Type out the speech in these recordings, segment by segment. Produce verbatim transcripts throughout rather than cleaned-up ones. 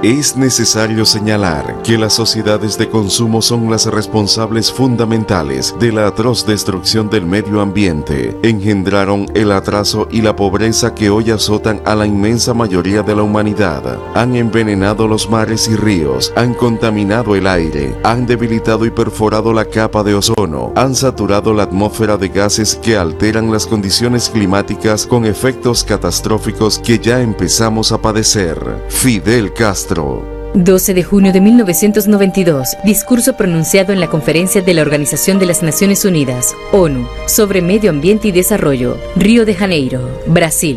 Es necesario señalar que las sociedades de consumo son las responsables fundamentales de la atroz destrucción del medio ambiente. Engendraron el atraso y la pobreza que hoy azotan a la inmensa mayoría de la humanidad. Han envenenado los mares y ríos, han contaminado el aire, han debilitado y perforado la capa de ozono, han saturado la atmósfera de gases que alteran las condiciones climáticas con efectos catastróficos que ya empezamos a padecer. Fidel Castro. doce de junio de mil novecientos noventa y dos, discurso pronunciado en la Conferencia de la Organización de las Naciones Unidas, ONU, sobre Medio Ambiente y Desarrollo, Río de Janeiro, Brasil.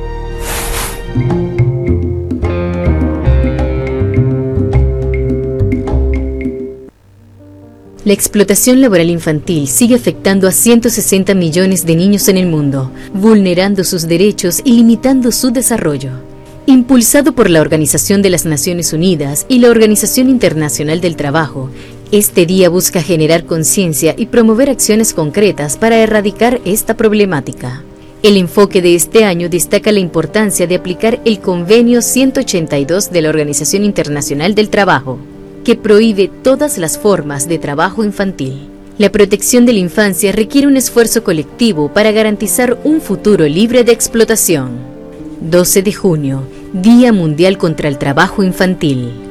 La explotación laboral infantil sigue afectando a ciento sesenta millones de niños en el mundo, vulnerando sus derechos y limitando su desarrollo. Impulsado por la Organización de las Naciones Unidas y la Organización Internacional del Trabajo, este día busca generar conciencia y promover acciones concretas para erradicar esta problemática. El enfoque de este año destaca la importancia de aplicar el Convenio ciento ochenta y dos de la Organización Internacional del Trabajo, que prohíbe todas las formas de trabajo infantil. La protección de la infancia requiere un esfuerzo colectivo para garantizar un futuro libre de explotación. doce de junio, Día Mundial contra el Trabajo Infantil.